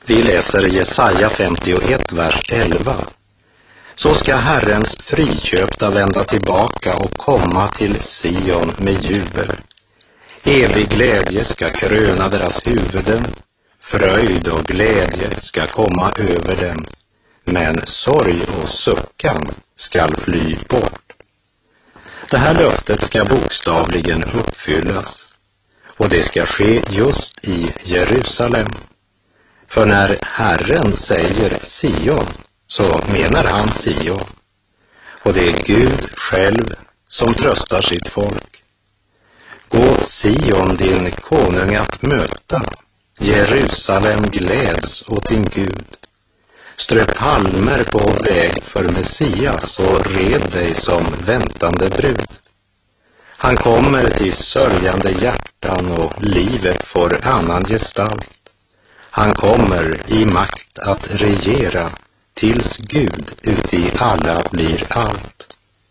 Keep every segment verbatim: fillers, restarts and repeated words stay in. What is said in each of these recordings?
Vi läser Jesaja femtioett, vers elva. Så ska Herrens friköpta vända tillbaka och komma till Sion med jubel. Evig glädje ska kröna deras huvuden, fröjd och glädje ska komma över dem, men sorg och suckan skall fly bort. Det här löftet ska bokstavligen uppfyllas, och det ska ske just i Jerusalem. För när Herren säger Sion, så menar han Sion, och det är Gud själv som tröstar sitt folk. Gå Sion din konung att möta, Jerusalem gläds åt din Gud. Strö palmer på väg för Messias och red dig som väntande brud. Han kommer till sörjande hjärtan och livet får annan gestalt. Han kommer i makt att regera tills Gud uti alla blir allt.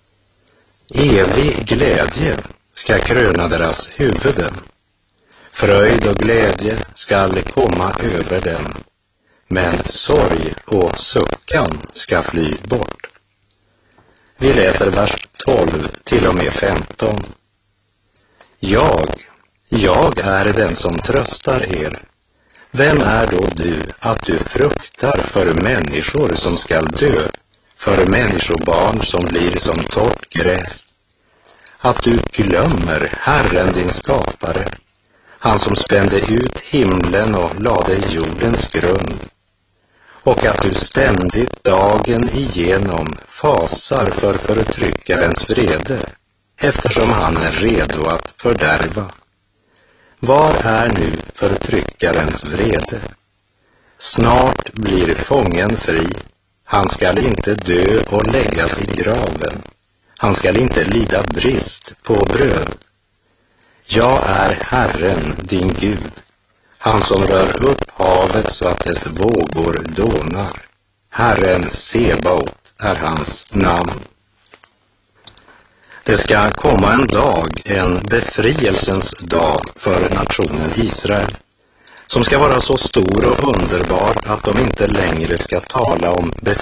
Evig glädje ska kröna deras huvuden. Fröjd och glädje skall komma över dem, men sorg och suckan ska fly bort. Vi läser vers tolv till och med femton. Jag, jag är den som tröstar er. Vem är då du att du fruktar för människor som skall dö, för människobarn som blir som torrt gräs? Att du glömmer Herren din skapare, han som spände ut himlen och lade jordens grund, och att du ständigt dagen igenom fasar för förtryckarens vrede, eftersom han är redo att fördärva. Var är nu förtryckarens vrede? Snart blir fången fri, han skall inte dö och läggas i graven, han skall inte lida brist på bröd. Jag är Herren din Gud, han som rör upp havet så att dess vågor dånar. Herren Sebaot är hans namn. Det ska komma en dag, en befrielsens dag för nationen Israel, som ska vara så stor och underbar att de inte längre ska tala om befrielse